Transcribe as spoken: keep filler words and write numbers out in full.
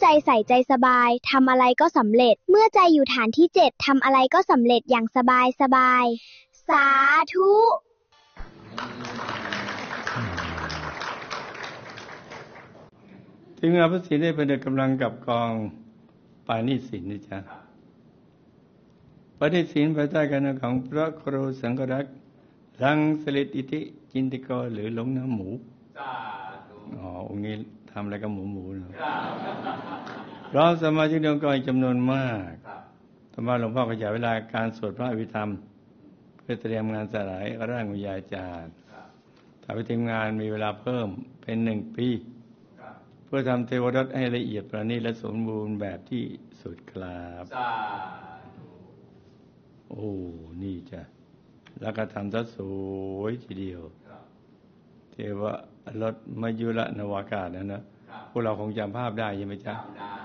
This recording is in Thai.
ใส่ใจสบายทำอะไรก็สำเร็จเมื่อใจอยู่ฐานที่เจ็ดทำอะไรก็สำเร็จอย่างสบายสบายสาธุทีมงานพระศรีได้ผนึกกำลังกับกองปาณิสินนะจ๊ะปาณิสินภายใต้การนำของพระครูสังฆรักษ์รังสฤทธิ์อิทธิจินติกรหรือหลงน้ำหมูอ๋อองค์นี้ทำอะไรกับหมูหมูเนาะพร้อมสมาชิกองค์กรจำนวนมากธรรมะหลวงพ่อขยายเวลาการสวดพระอภิธรรมเพื่อเตรียมงานสลายร่างวิญญาจารย์ทำให้ทีมงานมีเวลาเพิ่มเป็นหนึ่งปีเพื่อทำเทวรสให้ละเอียดประณีตและสมบูรณ์แบบที่สุดครับโอ้นี่จ้ะแล้วก็ทำซะสวยทีเดียวเทวรสมยุรนวากาศนะนะพวกเราคงจำภาพได้ใช่ไหมจ๊ะ